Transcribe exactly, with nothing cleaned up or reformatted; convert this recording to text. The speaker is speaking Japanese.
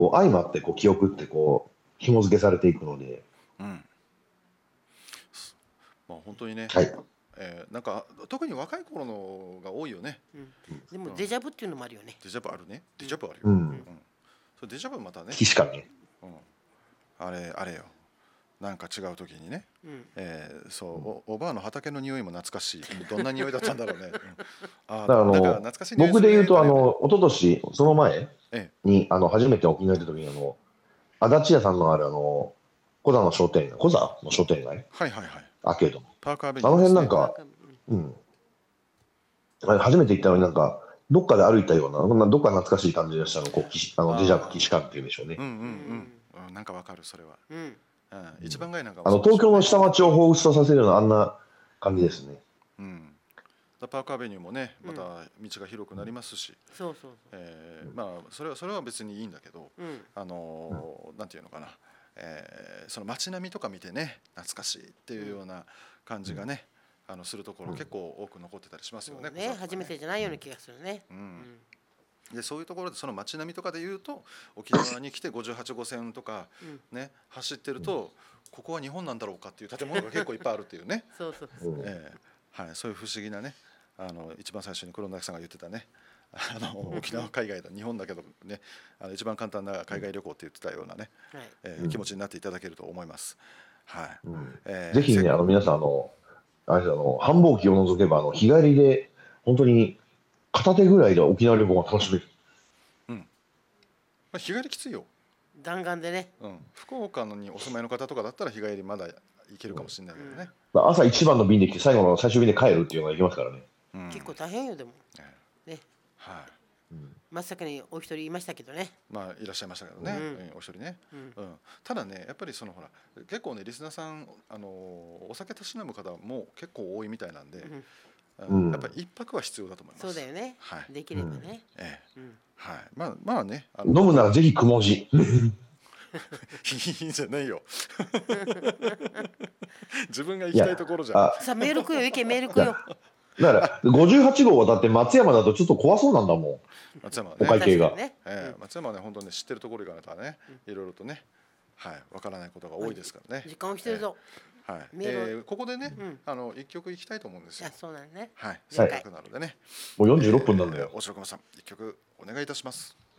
こう相まってこう記憶ってこう紐付けされていくので、 うん、まあ本当にね、 はい、 えー、なんか特に若い頃のが多いよね。 うん、でもデジャブっていうのもあるよね。 デジャブあるね。デジャブあるよ。 うん、 うん。それデジャブまたね。 既視感ね。 うん。あれあれよ。なんか違う時にね、うん、えー、そう お, おばあの畑の匂いも懐かしい。どんな匂いだったんだろうね。うん、あだからあのなんか懐かしい匂いするね。 僕で言うとあね、 の一昨年その前ええ、 にあの初めて沖縄に行った時にあの足立屋さんのあるあの小座の商店街、小座の商店街、 はいはいはい。 アーケード、 パークアベあのニューですね。 辺なんか、うん、あれ初めて行ったのになんかどっかで歩いたような、そんなどっか懐かしい感じでしたの、こうあのデジャブ既視感っていうんでしょうね。 うんうんうん、うん、なんかわかるそれは。うん、うん、一番街なんかもあの東京の下町を彷彿とさせるようなあんな感じですね。 うん。パークアベニューもね、また道が広くなりますし、 そうそうそう、 えー、まあそれはそれは別にいいんだけど、うん、あのーうん、なんていうのかな、えー、その街並みとか見てね懐かしいっていうような感じがね、うん、あのするところ結構多く残ってたりしますよね。 うん、ね、ね、初めてじゃないような気がするね。うん、 うん、でそういうところでその街並みとかでいうと沖縄に来てごじゅうはちごう線とか、ね、走ってるとここは日本なんだろうかっていう建物が結構いっぱいあるっていうね。 そうそうそう、 えー、はい、そういう不思議なね、あの一番最初に黒崎さんが言ってたね、あの沖縄海外だ日本だけどね、あの一番簡単な海外旅行って言ってたようなね、はい、えー、気持ちになっていただけると思います。はい、 うん、えー、ぜひねあの皆さんあのあれあの繁忙期を除けばあの日帰りで本当に片手ぐらいで沖縄旅行が楽しめる。 うん、まあ、日帰りきついよ。 弾丸でね、 うん、福岡のにお住まいの方とかだったら日帰りまだ行けるかもしれないけどね、 うん、朝一番の便で来て最後の最終便で帰るっていうのができますからね、 うん、結構大変よでも、ね、 はい、 真っ先にお一人いましたけどね、 まあいらっしゃいましたけどね、うん、お一人ね、うんうん、ただねやっぱりそのほら結構ねリスナーさんあのお酒たしなむ方も結構多いみたいなんで、うん、やっぱり一泊は必要だと思います。 そうだよね、はい、できればね、ええ、うん、はい、 まあまあね、 あの飲むならぜひくもじいいんじゃないよ自分が行きたいところじゃん。 さあメールくよ、行けメールくよ。 だからごじゅうはちごうはだって松山だとちょっと怖そうなんだもん。 松山ね、 お会計が、 ね、えー、松山はね本当に知ってるところ行かないとね、いろいろとね、はい、わからないことが多いですからね。 時間をしてるぞ。 はい、えー、ここでね、うん、あの一曲行きたいと思うんですよ。 あ、そうなんね。 はい、せっかくなのでね。 もうよんじゅうろっぷんなんだよ。 えー、大城君さん一曲お願いいたします。